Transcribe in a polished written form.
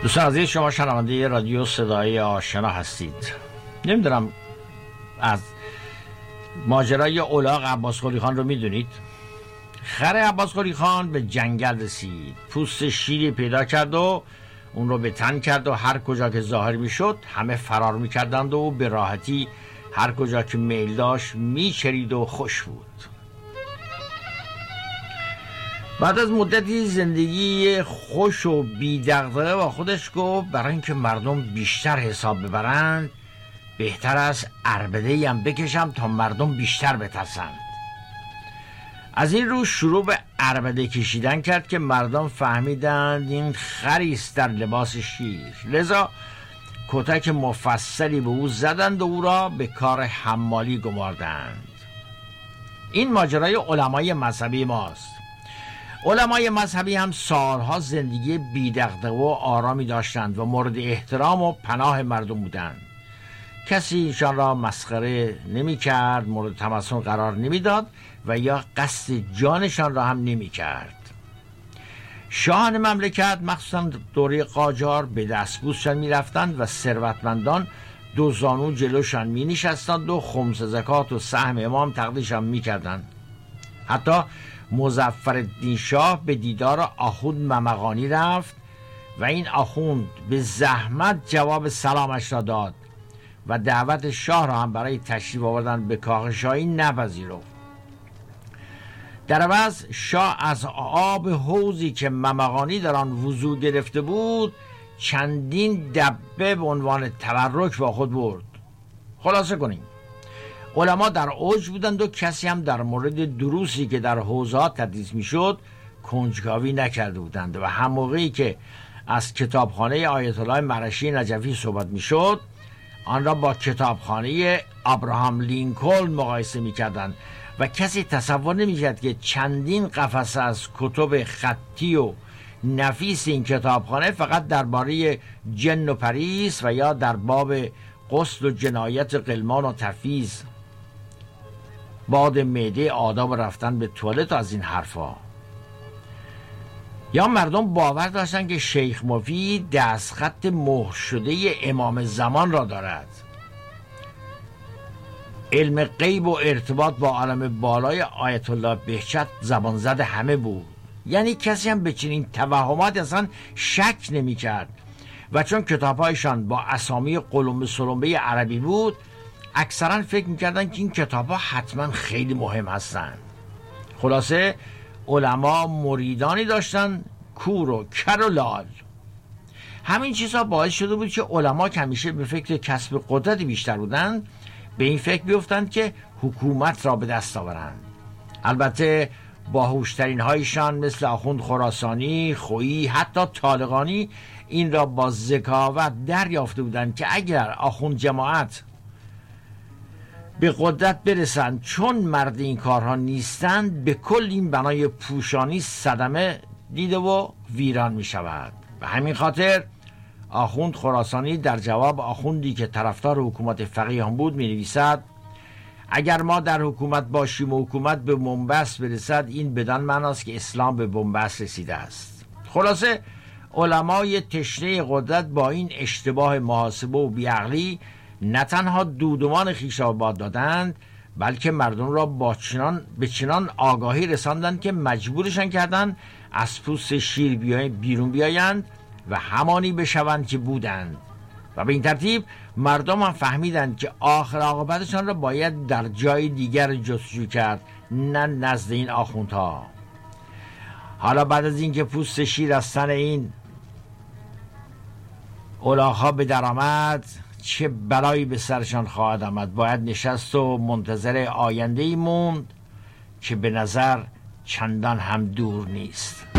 دوستان عزیز، شما شنونده رادیو صدای آشنا هستید. نمیدونم از ماجرای الاغ عباس قلی خان رو میدونید؟ خر عباس قلی خان به جنگل رسید، پوست شیری پیدا کرد و اون رو به تن کرد و هر کجا که ظاهر میشد همه فرار میکردند و به راحتی هر کجا که میل داشت میچرید و خوش بود. بعد از مدتی زندگی خوش و بی دغدغه با خودش گفت برای اینکه مردم بیشتر حساب ببرند بهتر است عربده‌ای هم بکشم تا مردم بیشتر بترسند. از این رو شروع به عربده کشیدن کرد که مردم فهمیدند این خری است در لباس شیر، لذا کتک مفصلی به او زدند و او را به کار حمالی گماردند. این ماجرای علمای مذهبی ماست. علمای مذهبی هم سالها زندگی بی‌دغدغه و آرامی داشتند و مورد احترام و پناه مردم بودند. کسی ایشان را مسخره نمی کرد، مورد تمسخر قرار نمی داد و یا قصد جانشان را هم نمی کرد. شاهان مملکت مخصوصا دوره قاجار به دستبوسشان می رفتند و ثروتمندان دو زانو جلوشان می نشستند و خمس زکات و سهم امام تقدیمشان می کردند. حتی مظفرالدین شاه به دیدار آخوند ممقانی رفت و این آخوند به زحمت جواب سلامش را داد و دعوت شاه را هم برای تشریف آوردن به کاخ شاهی نپذیرفت. در عوض شاه از آب حوضی که ممقانی در آن وضو گرفته بود چندین دبه به عنوان تبرک با خود برد. خلاصه کنیم، علما در اوج بودند و کسی هم در مورد دروسی که در حوضات تدریس میشد کنجکاوی نکرده بودند و هم موقعی که از کتابخانه آیت الله مرشی نجفی صحبت میشد آن را با کتابخانه ابراهام لینکلن مقایسه میکردند و کسی تصور نمیکرد که چندین قفسه از کتب خطی و نفیس این کتابخانه فقط درباره جن و پریس و یا در باب غسل و جنایت غلمان و تفیز، باد معده، آداب رفتن به توالت و از این حرفا. یا مردم باور داشتن که شیخ مفید دستخط مهر شده امام زمان را دارد. علم غیب و ارتباط با عالم بالای آیت الله بهجت زبان زد همه بود، یعنی کسی هم به چنین توهمات اصلا شک نمی کرد و چون کتابهایشان با اسامی قلمبه سلمبه عربی بود اکثرا فکر میکردن که این کتابها حتما خیلی مهم هستند. خلاصه علما مریدانی داشتن کور و کر و لال. همین چیزها باعث شده بود که علما که همیشه به فکر کسب قدرت بیشتر بودند به این فکر بیفتند که حکومت را به دست آورند. البته باهوشترین هایشان مثل آخوند خراسانی، خویی، حتی طالقانی این را با ذکاوت دریافته بودند که اگر آخوند جماعت به قدرت برسند چون مرد این کارها نیستند به کل این بنای پوشانی صدمه دیده و ویران می شود. به همین خاطر آخوند خراسانی در جواب آخوندی که طرفدار حکومت فقیه هم بود می نویسد اگر ما در حکومت باشیم و حکومت به بنبست برسد این بدان معناست که اسلام به بنبست رسیده است. خلاصه علمای تشنه قدرت با این اشتباه محاسبه و بیعقلی نه تنها دودمان خویش را باد دادند بلکه مردم را به چنان آگاهی رساندند که مجبورشان کردند از پوست شیر بیرون بیایند و همانی بشوند که بودند و به این ترتیب مردم هم فهمیدند که آخر عاقبتشان را باید در جای دیگر جستجو کرد، نه نزد این آخوندها. حالا بعد از اینکه پوست شیر از تن این الاغ‌ها به در آمد چه بلایی به سرشان خواهد آمد؟ باید نشست و منتظر آینده‌ای موند که به نظر چندان هم دور نیست.